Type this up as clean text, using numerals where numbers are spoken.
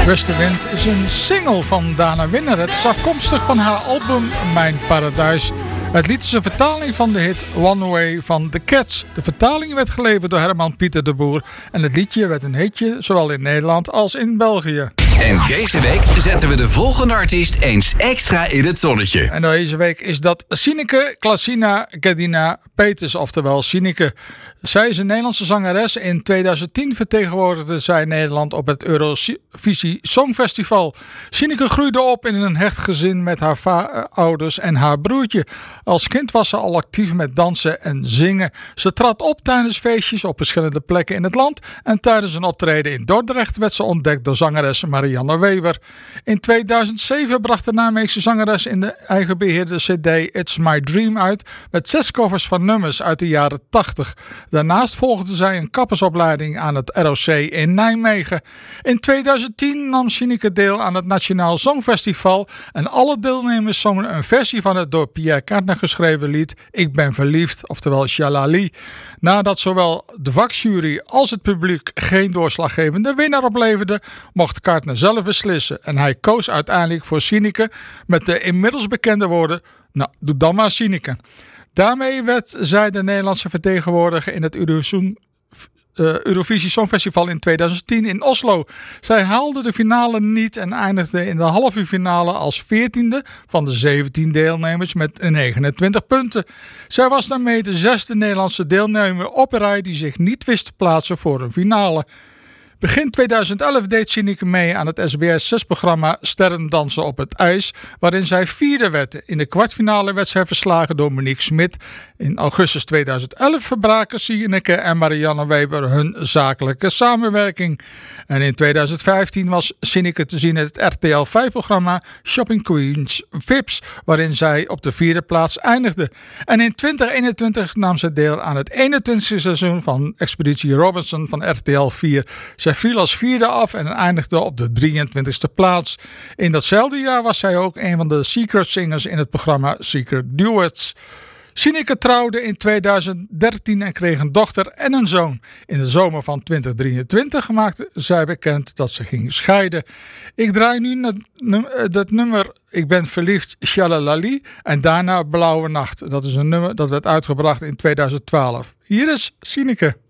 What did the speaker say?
Westenwind is een single van Dana Winner. Het is afkomstig van haar album Mijn Paradijs. Het lied is een vertaling van de hit One Way van The Cats. De vertaling werd geleverd door Herman Pieter de Boer. En het liedje werd een hitje, zowel in Nederland als in België. En deze week zetten we de volgende artiest eens extra in het zonnetje. En deze week is dat Sineke Klasina Gedina Peters, oftewel Sineke. Zij is een Nederlandse zangeres. In 2010 vertegenwoordigde zij Nederland op het Eurovisie Songfestival. Sineke groeide op in een hecht gezin met haar ouders en haar broertje. Als kind was ze al actief met dansen en zingen. Ze trad op tijdens feestjes op verschillende plekken in het land. En tijdens een optreden in Dordrecht werd ze ontdekt door zangeres Marianne Weber. In 2007 bracht de Nijmeegse zangeres in de eigen beheerde CD It's My Dream uit met 6 covers van nummers uit de jaren 80. Daarnaast volgde zij een kappersopleiding aan het ROC in Nijmegen. In 2010 nam Sineke deel aan het Nationaal Songfestival en alle deelnemers zongen een versie van het door Pierre Cardin geschreven lied Ik ben verliefd, oftewel Shalali. Nadat zowel de vakjury als het publiek geen doorslaggevende winnaar opleverde, mocht Cardin zelf beslissen en hij koos uiteindelijk voor Sineke met de inmiddels bekende woorden: nou, doe dan maar Sineke. Daarmee werd zij de Nederlandse vertegenwoordiger in het Eurovisie Songfestival in 2010 in Oslo. Zij haalde de finale niet en eindigde in de halve finale als 14e van de 17 deelnemers met 29 punten. Zij was daarmee de 6e Nederlandse deelnemer op een rij die zich niet wist te plaatsen voor een finale. Begin 2011 deed Sineke mee aan het SBS 6-programma Sterren dansen op het ijs, waarin zij 4e werd. In de kwartfinale werd zij verslagen door Monique Smit. In augustus 2011 verbraken Sineke en Marianne Weber hun zakelijke samenwerking. En in 2015 was Sineke te zien in het RTL 5-programma Shopping Queens Vips, waarin zij op de 4e plaats eindigde. En in 2021 nam ze deel aan het 21e seizoen van Expeditie Robinson van RTL 4. Zij viel als 4e af en eindigde op de 23e plaats. In datzelfde jaar was zij ook een van de Secret Singers in het programma Secret Duets. Sineke trouwde in 2013 en kreeg een dochter en een zoon. In de zomer van 2023 maakte zij bekend dat ze ging scheiden. Ik draai nu het nummer Ik ben verliefd, Shalalali en daarna Blauwe Nacht. Dat is een nummer dat werd uitgebracht in 2012. Hier is Sineke.